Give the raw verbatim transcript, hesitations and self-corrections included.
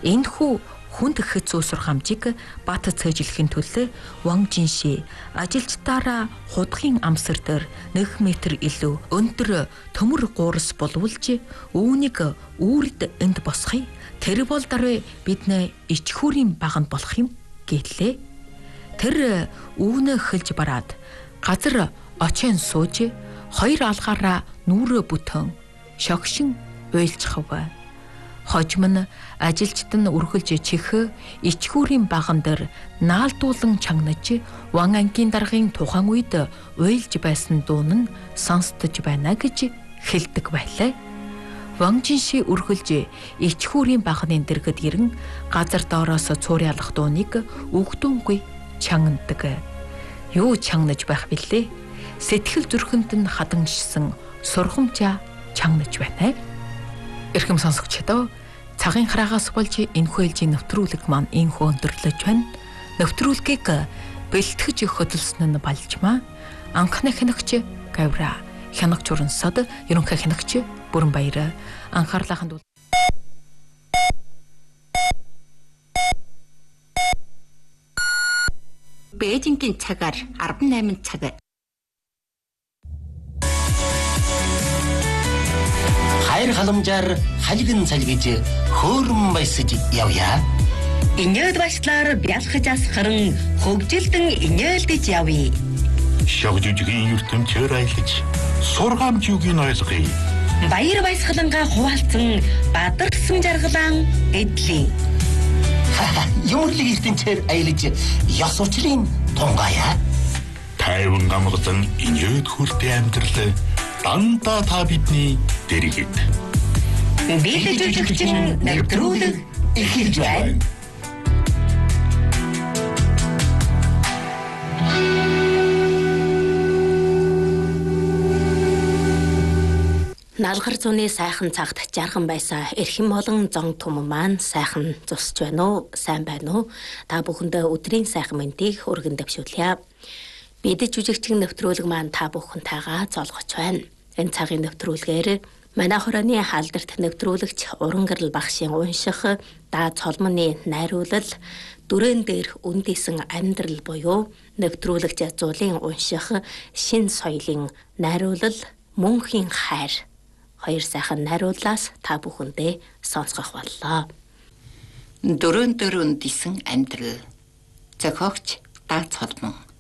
Энэхүү хүнд ихэд зөөсөр хамжиг бат цээжлэхийн төлөө Ван Жинши ажилчдаараа худгийн амсар дээр нэг метр илүү өндөр төмөр гуурс боловлж үүнийг үүрд энд босхий. Тэр бол дараа бидний ичхүүрийн баганд болох юм гэлээ. Тэр үүнэ хэлж бараад газар очин сууж хоёр алгаараа нүрэ бүтэн шогшин уйлцхав. Хожим нь ажилчид нь үргэлж чих ичхүүрийн баган дээр наалдуулан чангнаж Ван ангийн даргын тухайн үед уйлж байсан дуун нь сонсдож байна гэж хэлдэг байлаа. Ван Жинши үргэлж ичхүүрийн баганы дэргэд ирэн газар доороос цуурьялах дууныг үгдүнгүй чангнадаг. Юу чангнаж байх билээ? Сэтгэл зүрхэнд нь хадамжсан сургамжаа чангнаж байна. Эрхэм сонсогчдоо, цагийн хараагаас болж энэхүү ээлжийн нэвтрүүлэг маань энэхүү өндөрлөж байна. Нэвтрүүлгийг бэлтгэж хөдөлсөн нь Балжмаа, анхны хянагч Гавра, хянагч Урансад, ерөнхий хянагч Бүрэнбаяр. Анхаарлаа хандуул. Бээжингийн цагаар арван найман цаг. Хайр халамжаар халигэн салгиж хөөрөн баясаж явъя. Инээд башлаар бялхаж асхаран хөгжилдөн инээлдэж явъя. Шог жүжигийн ертөнцөөр аялаж сургамж юуг нь ойлгоё. Баяр баясгалангаа хуваалцсан бадарсан жаргалан эдлээ. Юмрлыг ертөнцөөр аялаж ёс учлын тунгая. Тайван гамгазан инээд хүртэ амьдрал дандаа та бидний дэргэд. Бид жүжигчин нэвтрүүлэг эхэлж байна. Налгар зуны сайхан цагт жарган байсан эрхэм болон зон түмэн маань сайхан зусж байна уу? Сайн байна уу? Та бүхэндээ өдрийн сайхан мэндийг өргөн дэвшүүлье. Бид жүжигчин нэвтрүүлэг маань та бүхэнтэйгээ золгож байна. Энэ цагийн нэвтрүүлгээр манай хорооны халдварт нэвтрүүлэгч Уран гэрэл багшийн унших даа цолмоны найруулал дүрээн дээр үндийсэн амьдрал буюу нэвтрүүлэгч Зулын унших шин соёлын найруулал мөнхийн хайр хоёр сайхан найрууллаас та бүхэндээ сонсгох боллоо. Дүрээн дээр үндийсэн амьдрал зохиогч даа цолмон.